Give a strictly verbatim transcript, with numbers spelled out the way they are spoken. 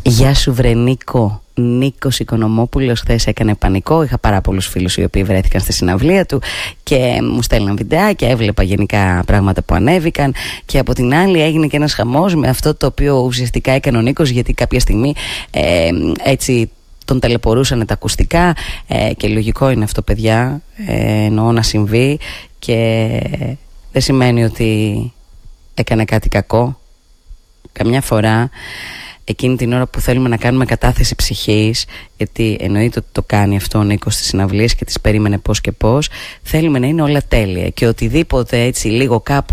Γεια σου βρε Νίκο. Νίκος Οικονομόπουλος χθες έκανε πανικό. Είχα πάρα πολλούς φίλους οι οποίοι βρέθηκαν στη συναυλία του και μου στέλναν βιντεάκια, έβλεπα γενικά πράγματα που ανέβηκαν, και από την άλλη έγινε και ένας χαμός με αυτό το οποίο ουσιαστικά έκανε ο Νίκος, γιατί κάποια στιγμή ε, έτσι τον ταλαιπωρούσαν τα ακουστικά ε, και λογικό είναι αυτό, παιδιά, ε, εννοώ να συμβεί, και δεν σημαίνει ότι έκανε κάτι κακό. Καμιά φορά εκείνη την ώρα που θέλουμε να κάνουμε κατάθεση ψυχής, γιατί εννοείται ότι το κάνει αυτό ο Νίκος στις συναυλίες και τις περίμενε πώς και πώς, θέλουμε να είναι όλα τέλεια, και οτιδήποτε έτσι λίγο κάπου